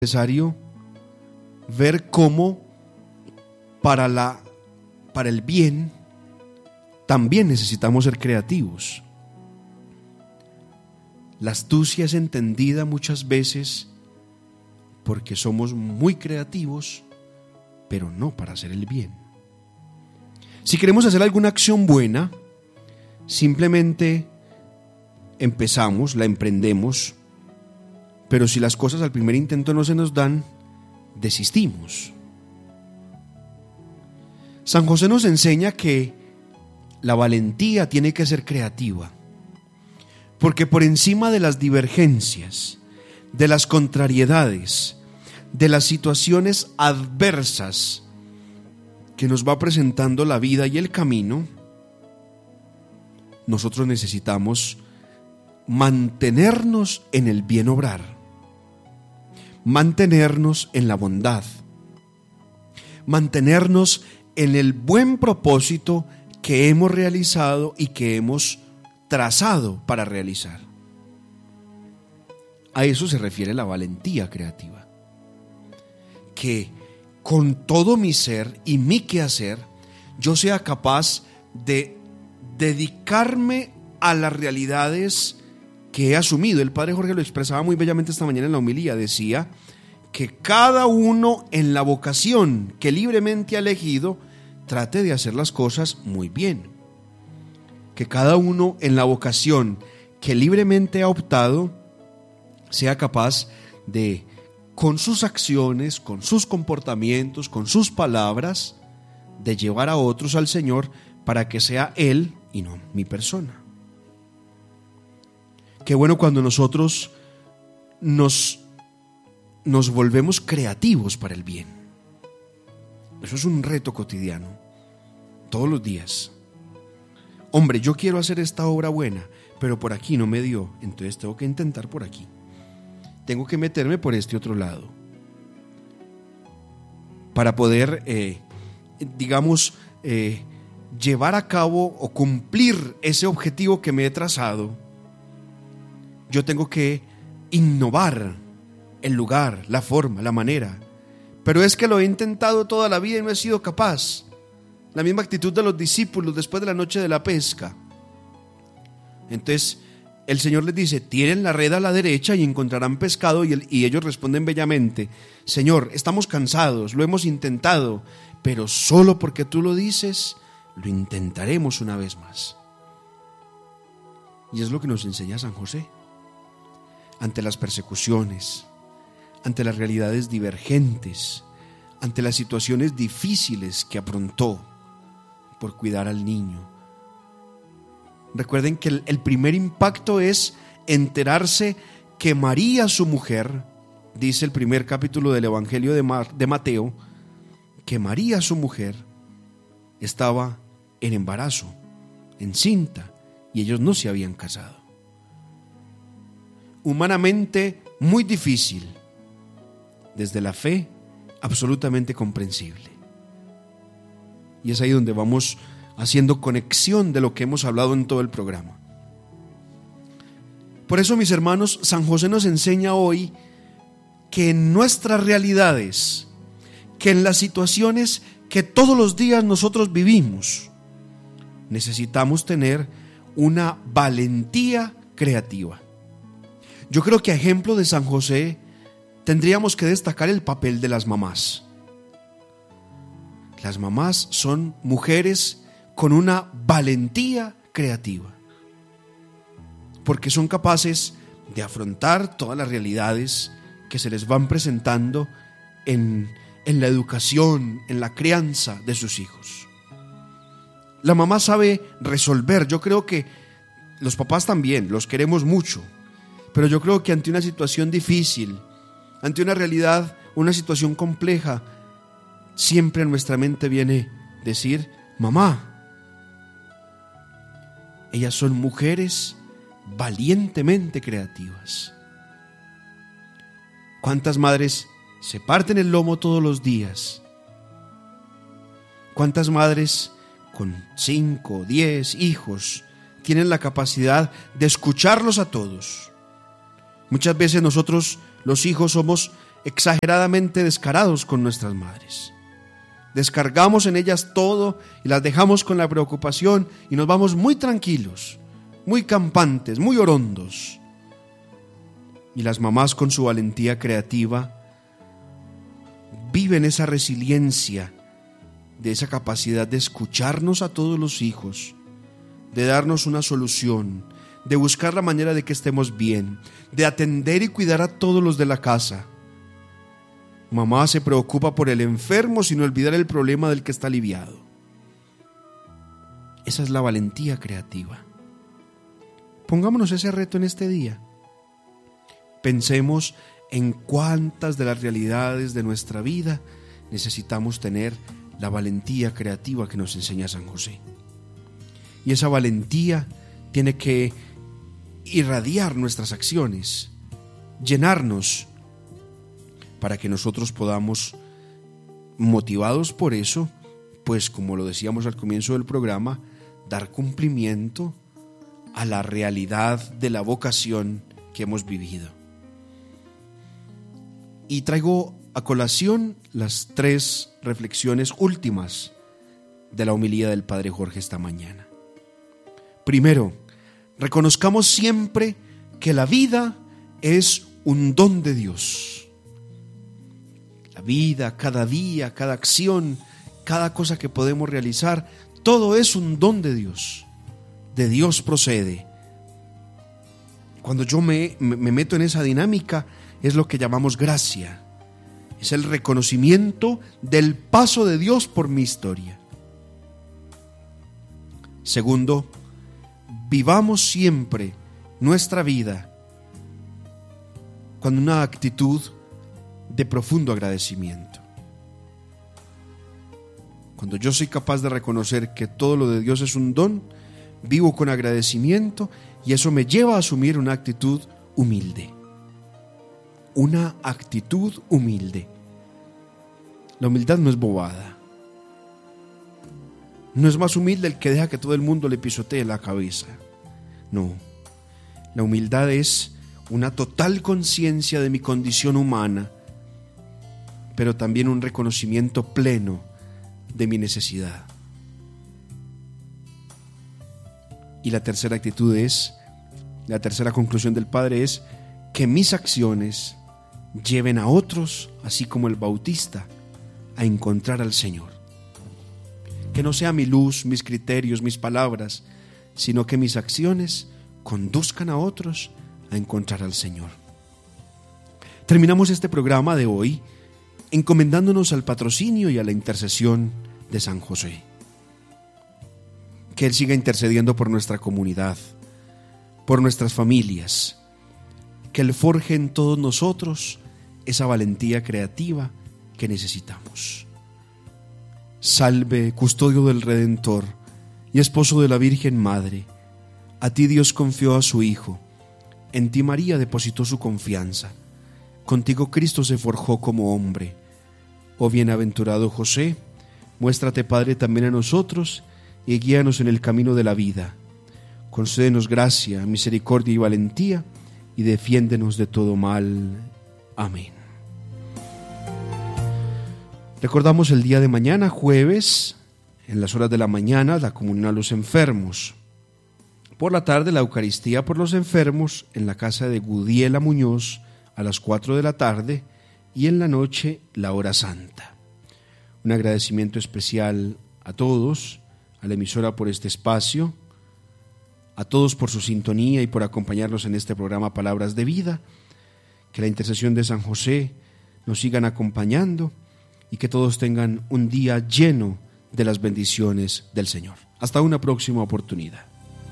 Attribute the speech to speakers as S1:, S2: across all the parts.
S1: necesario ver cómo para el bien también necesitamos ser creativos. La astucia es entendida muchas veces porque somos muy creativos, pero no para hacer el bien. Si queremos hacer alguna acción buena, simplemente empezamos, la emprendemos, pero si las cosas al primer intento no se nos dan, desistimos. San José nos enseña que la valentía tiene que ser creativa, porque por encima de las divergencias, de las contrariedades, de las situaciones adversas que nos va presentando la vida y el camino, nosotros necesitamos mantenernos en el bien obrar, mantenernos en la bondad, mantenernos en el buen propósito que hemos realizado y que hemos trazado para realizar. A eso se refiere la valentía creativa. Que con todo mi ser y mi quehacer, yo sea capaz de dedicarme a las realidades que he asumido. El padre Jorge lo expresaba muy bellamente esta mañana en la homilía. Decía que cada uno en la vocación que libremente ha elegido trate de hacer las cosas muy bien. Que cada uno en la vocación que libremente ha optado sea capaz de, con sus acciones, con sus comportamientos, con sus palabras, de llevar a otros al Señor para que sea Él y no mi persona. Qué bueno cuando nosotros nos volvemos creativos para el bien. Eso es un reto cotidiano, todos los días. Hombre, yo quiero hacer esta obra buena, pero por aquí no me dio, entonces tengo que intentar por aquí. Tengo que meterme por este otro lado para poder, llevar a cabo o cumplir ese objetivo que me he trazado. Yo tengo que innovar el lugar, la forma, la manera. Pero es que lo he intentado toda la vida y no he sido capaz. La misma actitud de los discípulos después de la noche de la pesca. Entonces el Señor les dice: tiren la red a la derecha y encontrarán pescado. Y ellos responden bellamente: Señor, estamos cansados, lo hemos intentado, pero solo porque tú lo dices, lo intentaremos una vez más. Y es lo que nos enseña San José. Ante las persecuciones, ante las realidades divergentes, ante las situaciones difíciles que afrontó por cuidar al niño. Recuerden que el primer impacto es enterarse que María, su mujer, dice el primer capítulo del Evangelio de Mateo, que María, su mujer, estaba en embarazo, encinta, y ellos no se habían casado. Humanamente muy difícil, desde la fe absolutamente comprensible. Y es ahí donde vamos haciendo conexión de lo que hemos hablado en todo el programa. Por eso, mis hermanos, San José nos enseña hoy que en nuestras realidades, que en las situaciones que todos los días nosotros vivimos, necesitamos tener una valentía creativa. Yo creo que a ejemplo de San José tendríamos que destacar el papel de las mamás. Las mamás son mujeres con una valentía creativa, porque son capaces de afrontar todas las realidades que se les van presentando en la educación, en la crianza de sus hijos. La mamá sabe resolver. Yo creo que los papás también, los queremos mucho, pero yo creo que ante una situación difícil, ante una realidad, una situación compleja, siempre a nuestra mente viene decir: mamá. Ellas son mujeres valientemente creativas. ¿Cuántas madres se parten el lomo todos los días? ¿Cuántas madres con 5 o 10 hijos tienen la capacidad de escucharlos a todos? Muchas veces nosotros, los hijos, somos exageradamente descarados con nuestras madres. Descargamos en ellas todo y las dejamos con la preocupación y nos vamos muy tranquilos, muy campantes, muy orondos. Y las mamás, con su valentía creativa, viven esa resiliencia, de esa capacidad de escucharnos a todos los hijos, de darnos una solución, de buscar la manera de que estemos bien, de atender y cuidar a todos los de la casa. Mamá se preocupa por el enfermo sin olvidar el problema del que está aliviado. Esa es la valentía creativa. Pongámonos ese reto en este día. Pensemos en cuántas de las realidades de nuestra vida necesitamos tener la valentía creativa que nos enseña San José. Y esa valentía tiene que irradiar nuestras acciones, llenarnos, para que nosotros podamos, motivados por eso, pues como lo decíamos al comienzo del programa, dar cumplimiento a la realidad de la vocación que hemos vivido. Y traigo a colación las 3 reflexiones últimas de la homilía del Padre Jorge esta mañana. Primero, reconozcamos siempre que la vida es un don de Dios. La vida, cada día, cada acción, cada cosa que podemos realizar, todo es un don de Dios. De Dios procede. Cuando yo me meto en esa dinámica, es lo que llamamos gracia. Es el reconocimiento del paso de Dios por mi historia. Segundo, vivamos siempre nuestra vida con una actitud de profundo agradecimiento. Cuando yo soy capaz de reconocer que todo lo de Dios es un don, vivo con agradecimiento y eso me lleva a asumir una actitud humilde. Una actitud humilde. La humildad no es bobada. No es más humilde el que deja que todo el mundo le pisotee la cabeza. No. La humildad es una total conciencia de mi condición humana, pero también un reconocimiento pleno de mi necesidad. Y la tercera actitud es, la tercera conclusión del Padre es que mis acciones lleven a otros, así como el Bautista, a encontrar al Señor. Que no sea mi luz, mis criterios, mis palabras, sino que mis acciones conduzcan a otros a encontrar al Señor. Terminamos este programa de hoy encomendándonos al patrocinio y a la intercesión de San José. Que Él siga intercediendo por nuestra comunidad, por nuestras familias, que Él forje en todos nosotros esa valentía creativa que necesitamos. Salve, custodio del Redentor y esposo de la Virgen Madre, a ti Dios confió a su Hijo, en ti María depositó su confianza, contigo Cristo se forjó como hombre. Oh bienaventurado José, muéstrate Padre también a nosotros y guíanos en el camino de la vida. Concédenos gracia, misericordia y valentía y defiéndenos de todo mal. Amén. Recordamos el día de mañana, jueves, en las horas de la mañana, la comunión a los enfermos. Por la tarde, la Eucaristía por los enfermos en la casa de Gudiela Muñoz a las 4 de la tarde y en la noche, la hora santa. Un agradecimiento especial a todos, a la emisora por este espacio, a todos por su sintonía y por acompañarnos en este programa Palabras de Vida. Que la intercesión de San José nos sigan acompañando y que todos tengan un día lleno de las bendiciones del Señor. Hasta una próxima oportunidad.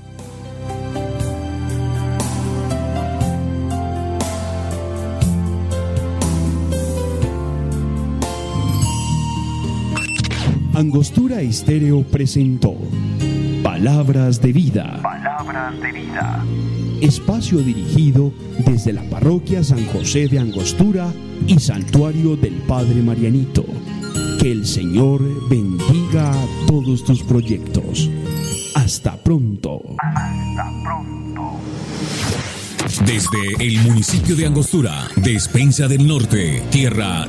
S2: Angostura Estéreo presentó Palabras de Vida.
S3: Palabras de Vida.
S2: Espacio dirigido desde la Parroquia San José de Angostura y Santuario del Padre Marianito. Que el Señor bendiga todos tus proyectos. Hasta pronto.
S3: Hasta pronto. Desde el municipio de Angostura, Despensa del Norte, tierra